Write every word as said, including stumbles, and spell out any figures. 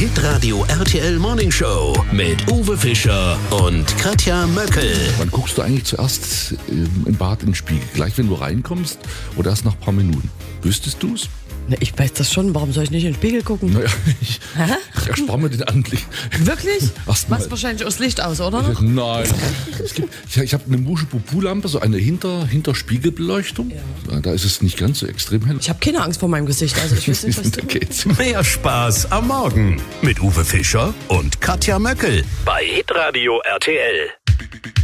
Hitradio R T L Morning Show mit Uwe Fischer und Katja Möckel. Wann guckst du eigentlich zuerst im Bad in den Spiegel? Gleich, wenn du reinkommst oder erst nach ein paar Minuten? Wüsstest du's? Na, ich weiß das schon. Warum soll ich nicht in den Spiegel gucken? Naja, ich, ich erspare mir den Anblick. Wirklich? Erstmal. Machst wahrscheinlich aus Licht aus, oder? Nein. Es gibt, ich ich habe eine Muschepupu-Lampe, so eine Hinter, Hinterspiegelbeleuchtung. Ja. Da ist es nicht ganz so extrem hell. Ich habe keine Angst vor meinem Gesicht. Also ich weiß nicht, was Da du... geht's. Mehr Spaß am Morgen mit Uwe Fischer und Katja Möckel bei Hitradio R T L.